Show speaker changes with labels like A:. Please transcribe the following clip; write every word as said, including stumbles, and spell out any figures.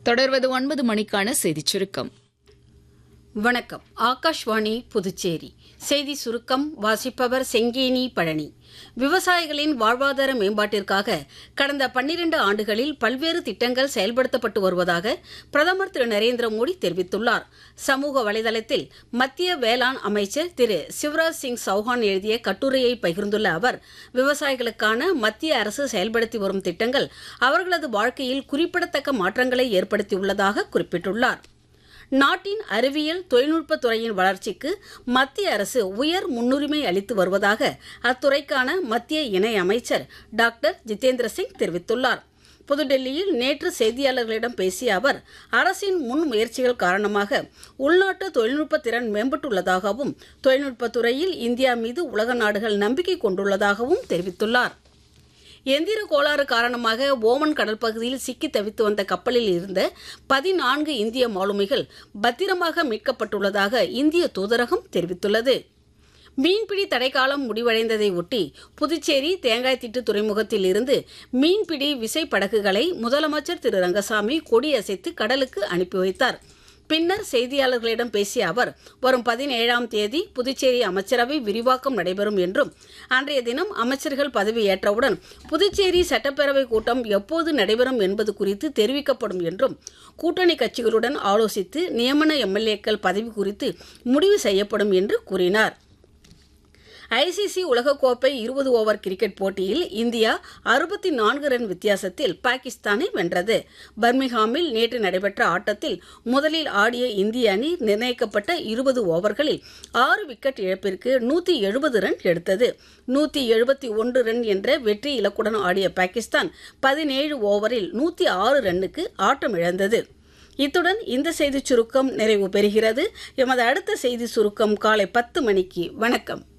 A: தொடர்வது ஒன்பது மணிக்கான செய்திச் சுருக்கம்.
B: வணக்கம். ஆகாஷ்வாணி புதுச்சேரி செய்தி சுருக்கம் வாசிப்பவர் செங்கேனி பழனி. விவசாயிகளின் வாழ்வாதார மேம்பாட்டிற்காக கடந்த பன்னிரண்டு ஆண்டுகளில் பல்வேறு திட்டங்கள் செயல்படுத்தப்பட்டு வருவதாக பிரதமர் திரு நரேந்திர மோடி தெரிவித்துள்ளார். சமூக வலைதளத்தில் மத்திய வேளாண் அமைச்சர் திரு சிவராஜ் சிங் சௌஹான் எழுதிய கட்டுரையை பகிர்ந்துள்ள அவர், விவசாயிகளுக்கான மத்திய அரசு செயல்படுத்தி வரும் திட்டங்கள் அவர்களது வாழ்க்கையில் குறிப்பிடத்தக்க மாற்றங்களை ஏற்படுத்தியுள்ளதாக குறிப்பிட்டுள்ளார். நாட்டின் அறிவியல் தொழில்நுட்பத் துறையின் வளர்ச்சிக்கு மத்திய அரசு உயர் முன்னுரிமை அளித்து வருவதாக அத்துறைக்கான மத்திய இணை அமைச்சர் டாக்டர் ஜிதேந்திர சிங் தெரிவித்துள்ளார். புதுடெல்லியில் நேற்று செய்தியாளர்களிடம் பேசிய அவர், அரசின் முன் முயற்சிகள் காரணமாக உள்நாட்டு தொழில்நுட்ப திறன் மேம்பட்டுள்ளதாகவும் தொழில்நுட்பத் துறையில் இந்தியா மீது உலக நாடுகள் நம்பிக்கை கொண்டுள்ளதாகவும் தெரிவித்துள்ளார். எந்திர கோளாறு காரணமாக ஓமன் கடல் பகுதியில் சிக்கி தவித்து வந்த கப்பலில் இருந்த பதினான்கு இந்திய மாலுமிகள் பத்திரமாக மீட்கப்பட்டுள்ளதாக இந்திய தூதரகம் தெரிவித்துள்ளது. மீன்பிடி தடைக்காலம் முடிவடைந்ததை ஒட்டி புதுச்சேரி தேங்காய்த்திட்டு துறைமுகத்தில் இருந்து மீன்பிடி விசைப்படகுகளை முதலமைச்சர் திரு ரங்கசாமி கொடியசைத்து கடலுக்கு அனுப்பி வைத்தார். பின்னர் செய்தியாளர்களிடம் பேசிய அவர், வரும் பதினேழாம் தேதி புதுச்சேரி அமைச்சரவை விரிவாக்கம் நடைபெறும் என்றும், அன்றைய தினம் அமைச்சர்கள் பதவியேற்றவுடன் புதுச்சேரி சட்டப்பேரவை கூட்டம் எப்போது நடைபெறும் என்பது குறித்து தெரிவிக்கப்படும் என்றும், கூட்டணி கட்சிகளுடன் ஆலோசித்து நியமன எம்எல்ஏக்கள் பதவி குறித்து முடிவு செய்யப்படும் என்று கூறினார். ஐசிசி உலகக்கோப்பை இருபது ஓவர் கிரிக்கெட் போட்டியில் இந்தியா அறுபத்தி நான்கு ரன் வித்தியாசத்தில் பாகிஸ்தானை வென்றது. பர்மிங்ஹாமில் நேற்று நடைபெற்ற ஆட்டத்தில் முதலில் ஆடிய இந்திய அணி நிர்ணயிக்கப்பட்ட இருபது ஓவர்களில் ஆறு விக்கெட் இழப்பிற்கு நூற்றி எழுபது ரன் எடுத்தது. நூற்றி எழுபத்தி ஒன்று ரன் என்ற வெற்றி இலக்குடன் ஆடிய பாகிஸ்தான் பதினேழு ஓவரில் நூற்றி ஆறு ரன்னுக்கு ஆட்டம் இழந்தது. இத்துடன் இந்த செய்திச் சுருக்கம் நிறைவு பெறுகிறது. எமது அடுத்த செய்தி சுருக்கம் காலை பத்து மணிக்கு. வணக்கம்.